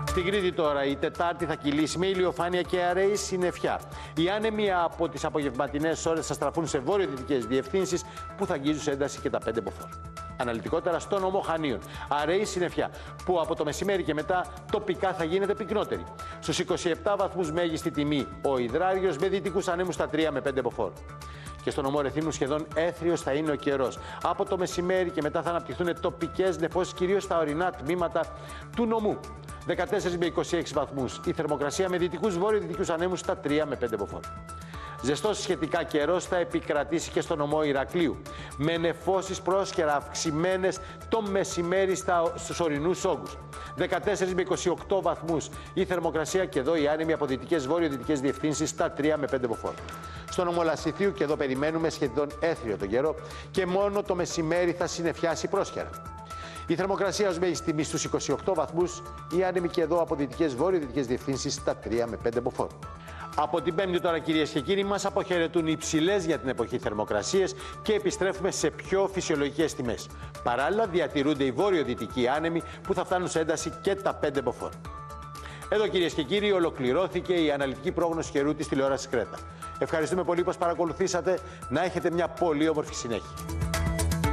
Στην Κρήτη τώρα, η Τετάρτη θα κυλήσει με ηλιοφάνεια και αραιή συννεφιά. Οι άνεμοι από τις απογευματινές ώρες θα στραφούν σε βόρειο-δυτικές διευθύνσεις που θα αγγίζουν σε ένταση και τα 5 μποφόρ. Αναλυτικότερα στο νομό Χανίων. Αραιή συννεφιά που από το μεσημέρι και μετά τοπικά θα γίνεται πυκνότερη. Στους 27 βαθμούς μέγιστη τιμή ο υδράριος με δυτικούς ανέμους στα 3 με 5 μποφόρ. Και στο νομό Ρεθύμνου σχεδόν έθριος θα είναι ο καιρός. Από το μεσημέρι και μετά θα αναπτυχθούν τοπικές νεφώσεις κυρίως στα ορεινά τμήματα του νομού. 14 με 26 βαθμούς. Η θερμοκρασία με δυτικούς βόρειο-δυτικούς ανέμους στα 3 με 5 μποφόρ. Ζεστός σχετικά καιρός θα επικρατήσει και στο νομό Ηρακλείου. Με νεφώσεις πρόσκαιρα αυξημένες το μεσημέρι στους ορεινούς όγκους. 14 με 28 βαθμούς. Η θερμοκρασία και εδώ οι άνεμοι από δυτικές βόρειο-δυτικές διευθύνσεις στα 3 με 5 μποφόρ. Στο νομό Λασιθίου και εδώ περιμένουμε σχεδόν έθριο τον καιρό και μόνο το μεσημέρι θα συννεφιάσει πρόσκαιρα. Η θερμοκρασία ως μέγιστη τιμή στους 28 βαθμούς, οι άνεμοι και εδώ από δυτικές βόρειο-δυτικές διευθύνσεις στα 3 με 5 μποφόρ. Από την Πέμπτη τώρα, κυρίες και κύριοι, μας αποχαιρετούν οι υψηλές για την εποχή θερμοκρασίες και επιστρέφουμε σε πιο φυσιολογικές τιμές. Παράλληλα, διατηρούνται οι βόρειο-δυτικοί άνεμοι που θα φτάνουν σε ένταση και τα 5 μποφόρ. Εδώ, κυρίες και κύριοι, ολοκληρώθηκε η αναλυτική πρόγνωση καιρού της τηλεόρασης Κρέτα. Ευχαριστούμε πολύ που παρακολουθήσατε. Να έχετε μια πολύ όμορφη συνέχεια.